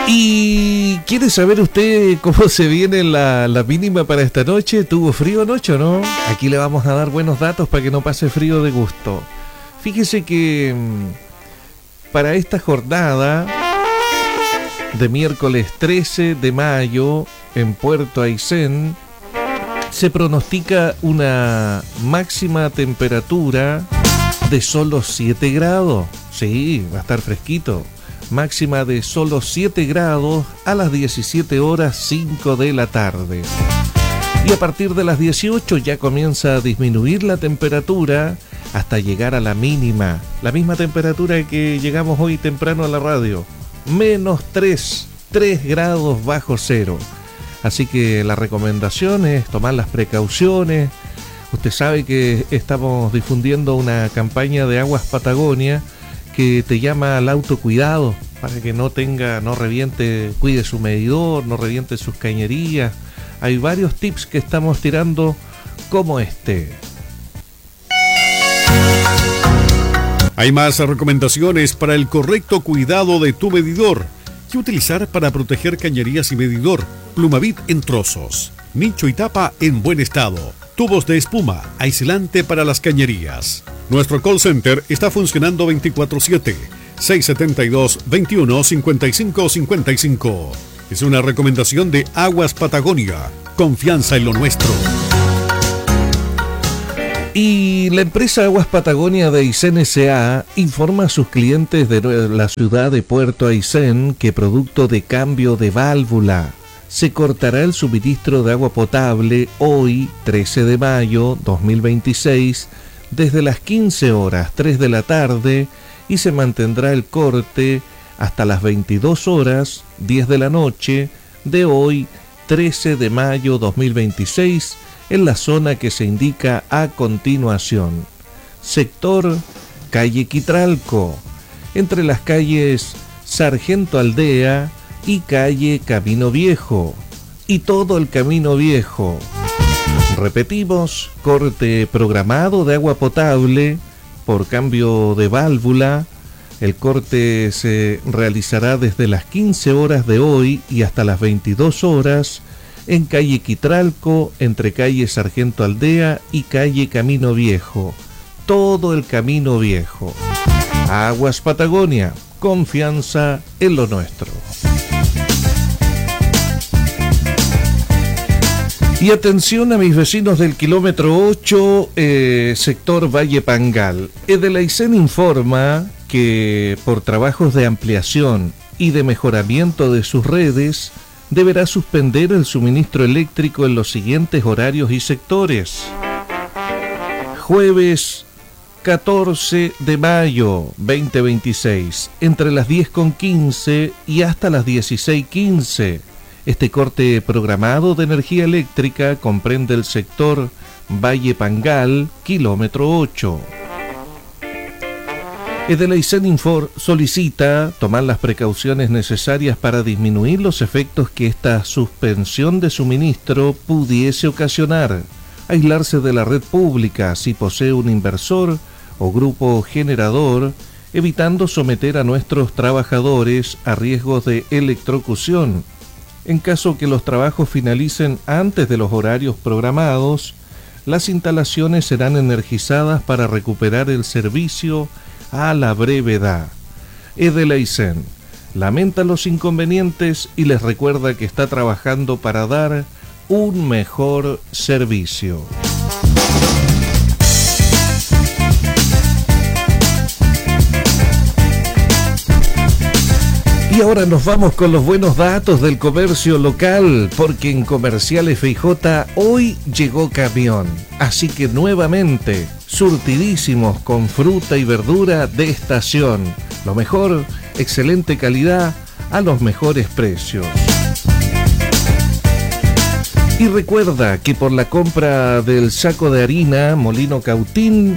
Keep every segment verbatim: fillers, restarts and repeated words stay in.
¿Y quiere saber usted cómo se viene la, la mínima para esta noche? ¿Tuvo frío anoche o no? Aquí le vamos a dar buenos datos para que no pase frío de gusto. Fíjese que para esta jornada de miércoles trece de mayo en Puerto Aysén se pronostica una máxima temperatura de solo siete grados. Sí, va a estar fresquito. Máxima de solo siete grados a las diecisiete horas cinco de la tarde. Y a partir de las dieciocho ya comienza a disminuir la temperatura hasta llegar a la mínima. La misma temperatura que llegamos hoy temprano a la radio. Menos tres, tres grados bajo cero. Así que la recomendación es tomar las precauciones. Usted sabe que estamos difundiendo una campaña de Aguas Patagonia que te llama al autocuidado para que no tenga, no reviente, cuide su medidor, no reviente sus cañerías. Hay varios tips que estamos tirando como este. Hay más recomendaciones para el correcto cuidado de tu medidor. ¿Qué utilizar para proteger cañerías y medidor? Plumavit en trozos, nicho y tapa en buen estado. Tubos de espuma, aislante para las cañerías. Nuestro call center está funcionando veinticuatro siete, seis siete dos, veintiuno cincuenta y cinco cincuenta y cinco. Es una recomendación de Aguas Patagonia. Confianza en lo nuestro. Y la empresa Aguas Patagonia de Aysén S A informa a sus clientes de la ciudad de Puerto Aysén que producto de cambio de válvula se cortará el suministro de agua potable hoy, trece de mayo dos mil veintiséis, desde las quince horas tres de la tarde y se mantendrá el corte hasta las veintidós horas diez de la noche de hoy, trece de mayo dos mil veintiséis, en la zona que se indica a continuación. Sector calle Quitralco, entre las calles Sargento Aldea y calle Camino Viejo, y todo el Camino Viejo. Repetimos, corte programado de agua potable por cambio de válvula. El corte se realizará desde las quince horas de hoy y hasta las veintidós horas en calle Quitralco, entre calle Sargento Aldea y calle Camino Viejo. Todo el Camino Viejo. Aguas Patagonia, confianza en lo nuestro. Y atención a mis vecinos del kilómetro ocho, eh, sector Valle Pangal. Edelaicén informa que por trabajos de ampliación y de mejoramiento de sus redes, deberá suspender el suministro eléctrico en los siguientes horarios y sectores. Jueves catorce de mayo veinte veintiséis, entre las diez con quince y hasta las dieciséis quince. Este corte programado de energía eléctrica comprende el sector Valle Pangal, kilómetro ocho. Edelaicén Infor solicita tomar las precauciones necesarias para disminuir los efectos que esta suspensión de suministro pudiese ocasionar. Aislarse de la red pública si posee un inversor o grupo generador, evitando someter a nuestros trabajadores a riesgos de electrocución. En caso que los trabajos finalicen antes de los horarios programados, las instalaciones serán energizadas para recuperar el servicio a la brevedad. Edelaicén lamenta los inconvenientes y les recuerda que está trabajando para dar un mejor servicio. Y ahora nos vamos con los buenos datos del comercio local, porque en Comercial F I J hoy llegó camión. Así que nuevamente, surtidísimos con fruta y verdura de estación. Lo mejor, excelente calidad a los mejores precios. Y recuerda que por la compra del saco de harina Molino Cautín,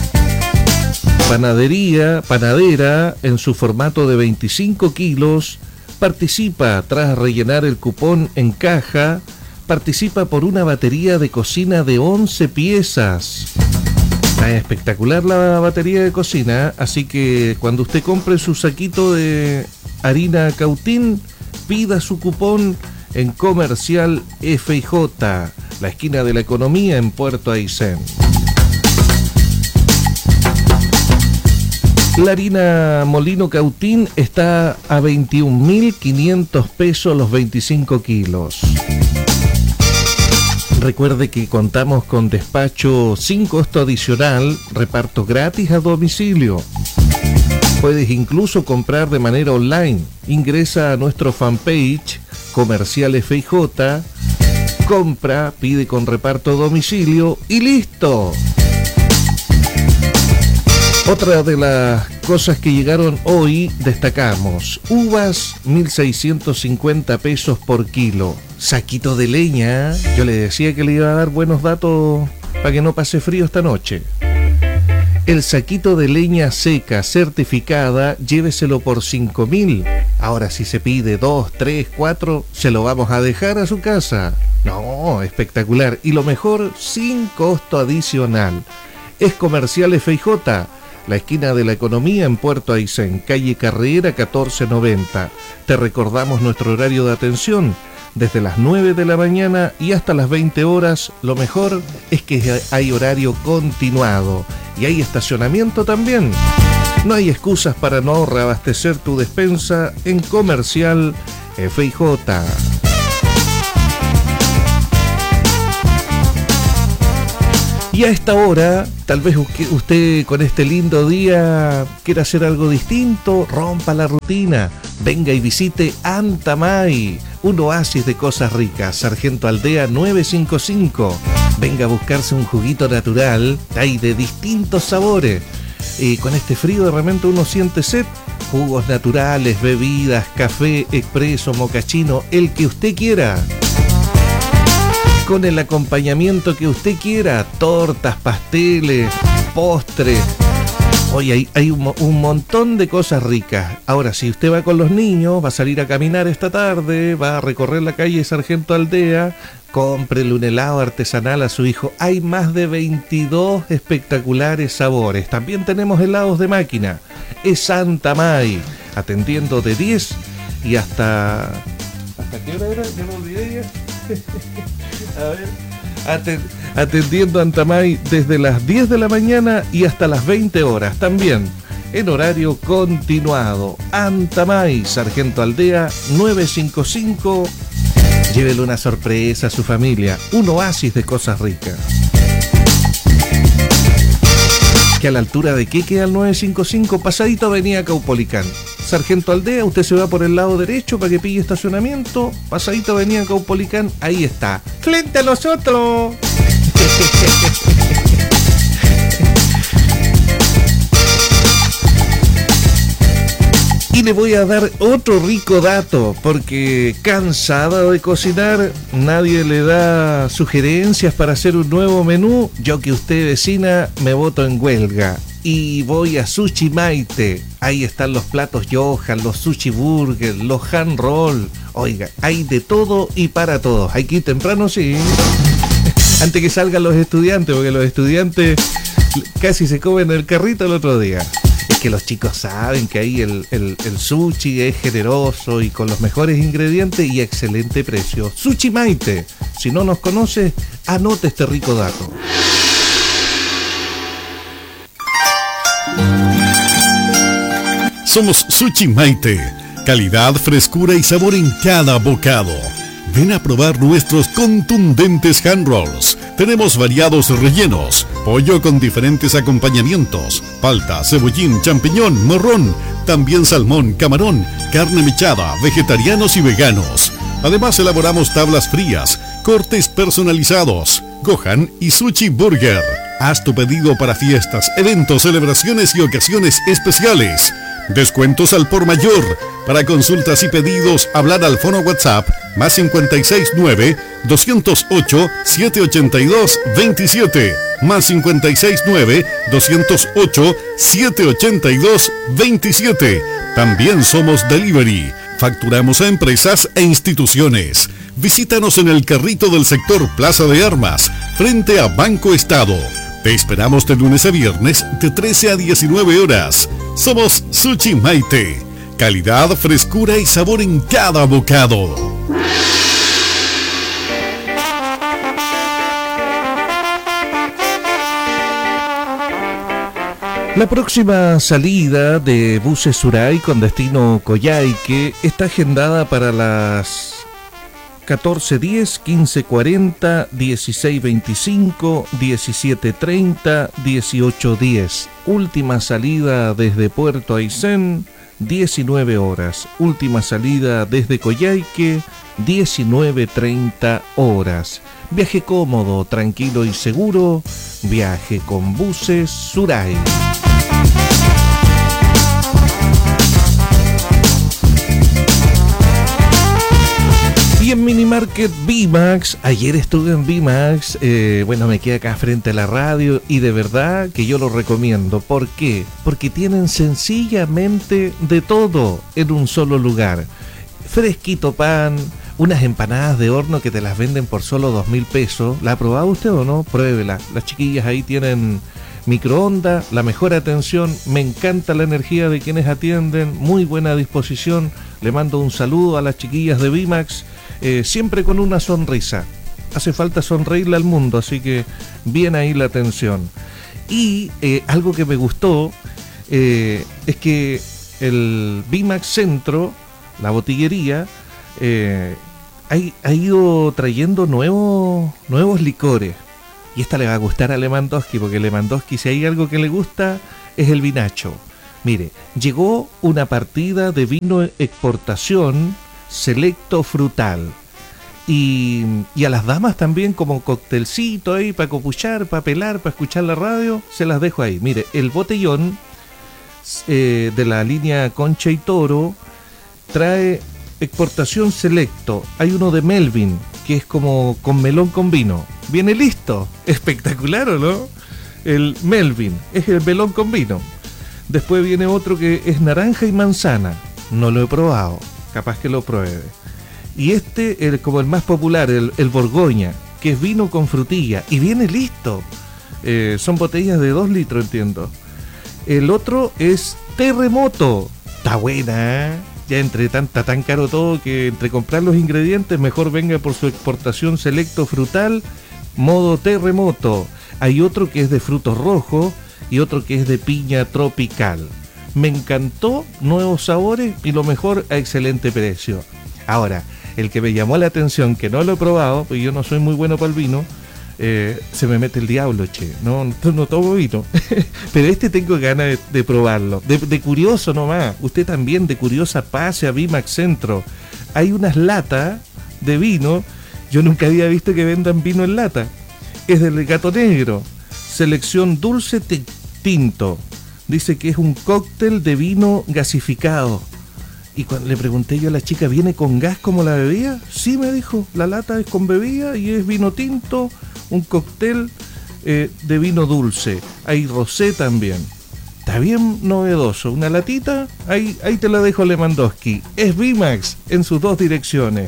Panadería, panadera, en su formato de veinticinco kilos, participa tras rellenar el cupón en caja, participa por una batería de cocina de once piezas. Está espectacular la batería de cocina, así que cuando usted compre su saquito de harina Cautín, Pida su cupón en Comercial F y J, la esquina de la economía en Puerto Aysén. La harina Molino Cautín está a veintiún mil quinientos pesos los veinticinco kilos. Recuerde que contamos con despacho sin costo adicional, reparto gratis a domicilio. Puedes incluso comprar de manera online. Ingresa a nuestro fanpage Comercial F y J, compra, pide con reparto a domicilio y listo. Otra de las cosas que llegaron hoy, destacamos, uvas mil seiscientos cincuenta pesos por kilo. Saquito de leña, yo le decía que le iba a dar buenos datos para que no pase frío esta noche. El saquito de leña seca certificada, lléveselo por cinco mil. Ahora si se pide dos, tres, cuatro, se lo vamos a dejar a su casa. No, espectacular. Y lo mejor, sin costo adicional. Es Comercial F y J, la esquina de la economía en Puerto Aysén, calle Carrera catorce noventa. Te recordamos nuestro horario de atención, desde las nueve de la mañana y hasta las veinte horas. Lo mejor es que hay horario continuado y hay estacionamiento también. No hay excusas para no reabastecer tu despensa en Comercial F y J. Y a esta hora, tal vez usted con este lindo día quiera hacer algo distinto, rompa la rutina, venga y visite Antamay, un oasis de cosas ricas, Sargento Aldea nueve cinco cinco. Venga a buscarse un juguito natural, hay de distintos sabores. Y con este frío de repente uno siente sed, jugos naturales, bebidas, café, expreso, mocachino, el que usted quiera. Con el acompañamiento que usted quiera, tortas, pasteles, postres. Oye, hay, hay un, un montón de cosas ricas. Ahora, si usted va con los niños, va a salir a caminar esta tarde, va a recorrer la calle Sargento Aldea, cómprele un helado artesanal a su hijo. Hay más de veintidós espectaculares sabores. También tenemos helados de máquina. Es Antamay, atendiendo de diez y hasta... ¿Hasta qué hora era? Ya me olvidé ya. A ver, Aten, atendiendo Antamay desde las diez de la mañana y hasta las veinte horas, también en horario continuado. Antamay, Sargento Aldea nueve cinco cinco. Llévele una sorpresa a su familia, un oasis de cosas ricas. Que a la altura de qué queda el nueve cinco cinco, pasadito Avenida Caupolicán. Sargento Aldea, usted se va por el lado derecho para que pille estacionamiento, pasadito Avenida Caupolicán, ahí está, frente a nosotros. Y le voy a dar otro rico dato, porque cansada de cocinar, nadie le da sugerencias para hacer un nuevo menú. Yo que usted, vecina, me boto en huelga y voy a Sushi Maite. Ahí están los platos Johan, los sushi burger, los hand roll. Oiga, hay de todo y para todos. Hay que ir temprano, sí, antes que salgan los estudiantes, porque los estudiantes casi se comen el carrito el otro día. Es que los chicos saben que ahí el, el, el sushi es generoso y con los mejores ingredientes y excelente precio. Sushi Maite. Si no nos conoce, anote este rico dato. Somos Sushi Maite. Calidad, frescura y sabor en cada bocado. Ven a probar nuestros contundentes hand rolls. Tenemos variados rellenos, pollo con diferentes acompañamientos, palta, cebollín, champiñón, morrón, también salmón, camarón, carne mechada, vegetarianos y veganos. Además elaboramos tablas frías, cortes personalizados, Gohan y Sushi Burger. Haz tu pedido para fiestas, eventos, celebraciones y ocasiones especiales. Descuentos al por mayor. Para consultas y pedidos, hablar al fono WhatsApp más cincuenta y seis nueve, doscientos ocho, setecientos ochenta y dos, veintisiete, más cincuenta y seis nueve, doscientos ocho, setecientos ochenta y dos, veintisiete. También somos delivery. Facturamos a empresas e instituciones. Visítanos en el carrito del sector Plaza de Armas, frente a Banco Estado. Te esperamos de lunes a viernes de trece a diecinueve horas. Somos Sushi Maite. Calidad, frescura y sabor en cada bocado. La próxima salida de buses Suray con destino Coyhaique está agendada para las catorce diez, quince cuarenta, dieciséis veinticinco, diecisiete treinta, dieciocho diez. Última salida desde Puerto Aysén, diecinueve horas. Última salida desde Coyhaique, diecinueve treinta horas. Viaje cómodo, tranquilo y seguro. Viaje con buses Suray. Y en Minimarket VIMAX, ayer estuve en VIMAX, eh, bueno, me quedé acá frente a la radio y de verdad que yo lo recomiendo. ¿Por qué? Porque tienen sencillamente de todo en un solo lugar. Fresquito pan, unas empanadas de horno que te las venden por solo dos mil pesos. ¿La ha probado usted o no? Pruébela. Las chiquillas ahí tienen microondas, la mejor atención, me encanta la energía de quienes atienden, muy buena disposición. Le mando un saludo a las chiquillas de VIMAX. Eh, siempre con una sonrisa. Hace falta sonreírle al mundo, así que bien ahí la atención. Y eh, algo que me gustó eh, es que el VIMAX Centro, la botillería, eh, ha, ha ido trayendo nuevos, nuevos licores. Y esta le va a gustar a Lewandowski, porque Lewandowski, si hay algo que le gusta, es el vinacho. Mire, llegó una partida de vino exportación selecto frutal. Y, y a las damas también como coctelcito ahí para copuchar, para pelar, para escuchar la radio, se las dejo ahí. Mire, el botellón eh, de la línea Concha y Toro trae exportación selecto. Hay uno de Melvin, que es como con melón con vino. Viene listo. Espectacular, ¿o no? El Melvin es el melón con vino. Después viene otro que es naranja y manzana. No lo he probado. Capaz que lo pruebe. Y este, el, como el más popular, el, el Borgoña, que es vino con frutilla. Y viene listo. Eh, son botellas de dos litros, entiendo. El otro es Terremoto. Está buena, ¿eh? Ya entre tanta tan caro todo que entre comprar los ingredientes mejor venga por su exportación selecto frutal modo Terremoto. Hay otro que es de frutos rojos y otro que es de piña tropical. Me encantó, nuevos sabores y lo mejor a excelente precio. Ahora, el que me llamó la atención, que no lo he probado, porque yo no soy muy bueno para el vino, eh, se me mete el diablo, che, no, no, no tomo vino, pero este tengo ganas de, de probarlo, de, de curioso nomás. Usted también de curiosa pase a VIMAX Centro, hay unas latas de vino, yo nunca había visto que vendan vino en lata, es del Gato Negro, selección dulce tinto, dice que es un cóctel de vino gasificado. Y cuando le pregunté yo a la chica, ¿viene con gas como la bebida? Sí, me dijo, la lata es con bebida y es vino tinto, un cóctel eh, de vino dulce. Hay rosé también. Está bien novedoso. Una latita, ahí, ahí te la dejo, Lewandowski. Es VIMAX en sus dos direcciones.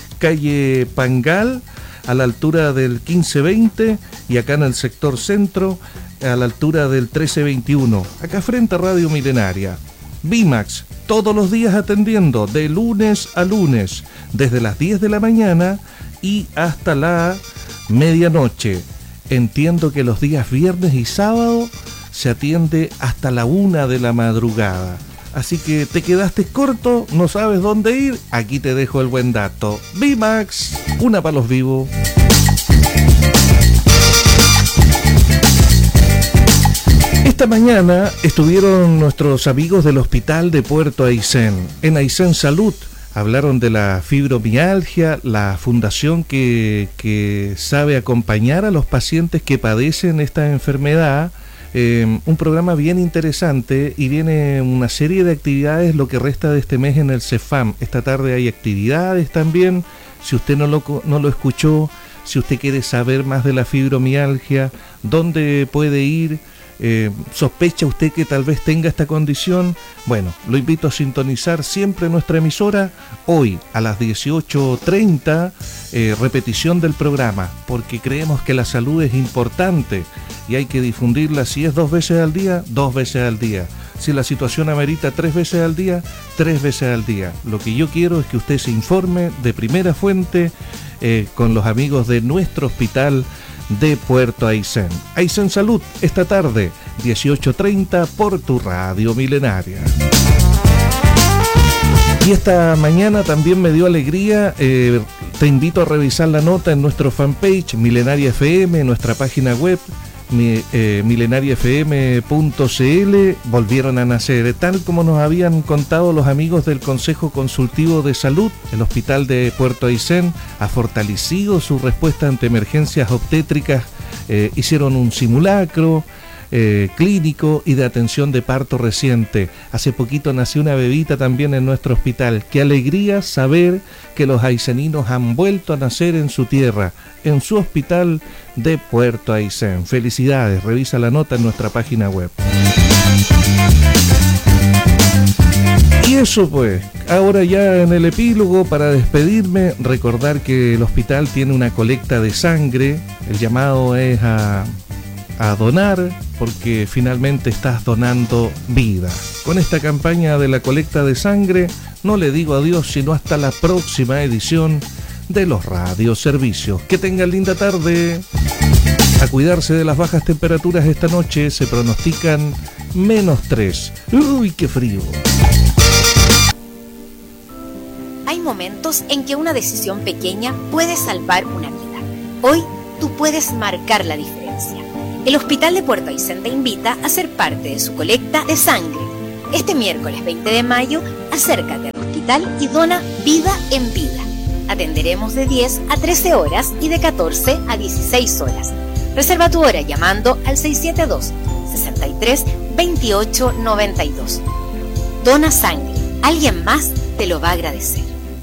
Calle Pangal, a la altura del quince veinte, y acá en el sector centro, a la altura del trece veintiuno. Acá frente a Radio Milenaria. VIMAX, todos los días atendiendo, de lunes a lunes, desde las diez de la mañana y hasta la medianoche. Entiendo que los días viernes y sábado se atiende hasta la una de la madrugada. Así que te quedaste corto, no sabes dónde ir, aquí te dejo el buen dato. VIMAX, una para los vivos. Esta mañana estuvieron nuestros amigos del Hospital de Puerto Aysén. En Aysén Salud hablaron de la fibromialgia, la fundación que, que sabe acompañar a los pacientes que padecen esta enfermedad. Eh, un programa bien interesante y viene una serie de actividades lo que resta de este mes en el CEFAM. Esta tarde hay actividades también. Si usted no lo, no lo escuchó, si usted quiere saber más de la fibromialgia, dónde puede ir, Eh, ¿sospecha usted que tal vez tenga esta condición? Bueno, lo invito a sintonizar siempre nuestra emisora hoy a las dieciocho treinta, eh, repetición del programa, porque creemos que la salud es importante y hay que difundirla. Si es dos veces al día, dos veces al día. Si la situación amerita tres veces al día, tres veces al día. Lo que yo quiero es que usted se informe de primera fuente eh, con los amigos de nuestro hospital de Puerto Aysén. Aysén Salud, esta tarde, dieciocho treinta, por tu radio milenaria. Y esta mañana también me dio alegría, eh, te invito a revisar la nota en nuestro fanpage, Milenaria F M, nuestra página web, mi, eh, milenaria f m punto c l, volvieron a nacer, tal como nos habían contado los amigos del Consejo Consultivo de Salud. El Hospital de Puerto Aysén ha fortalecido su respuesta ante emergencias obstétricas, eh, hicieron un simulacro Eh, clínico y de atención de parto reciente. Hace poquito nació una bebita también en nuestro hospital. Qué alegría saber que los ayseninos han vuelto a nacer en su tierra, en su hospital de Puerto Aysén. Felicidades, revisa la nota en nuestra página web. Y eso pues, ahora ya en el epílogo, para despedirme, recordar que el hospital tiene una colecta de sangre. El llamado es a a donar, porque finalmente estás donando vida. Con esta campaña de la colecta de sangre, no le digo adiós, sino hasta la próxima edición de los radioservicios. Que tengan linda tarde. A cuidarse de las bajas temperaturas esta noche, se pronostican menos tres. ¡Uy, qué frío! Hay momentos en que una decisión pequeña puede salvar una vida. Hoy tú puedes marcar la diferencia. El Hospital de Puerto Aysén te invita a ser parte de su colecta de sangre. Este miércoles veinte de mayo, acércate al hospital y dona vida en vida. Atenderemos de diez a trece horas y de catorce a dieciséis horas. Reserva tu hora llamando al seis siete dos, seis tres, dos ocho nueve dos. Dona sangre. Alguien más te lo va a agradecer.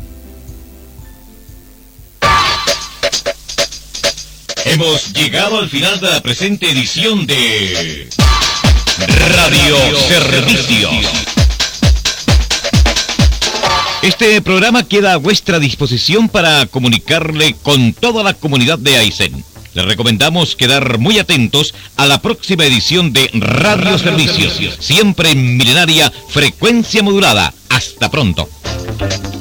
Hemos llegado al final de la presente edición de Radio Servicios. Este programa queda a vuestra disposición para comunicarle con toda la comunidad de Aysén. Les recomendamos quedar muy atentos a la próxima edición de Radio Servicios, siempre en milenaria frecuencia modulada. Hasta pronto.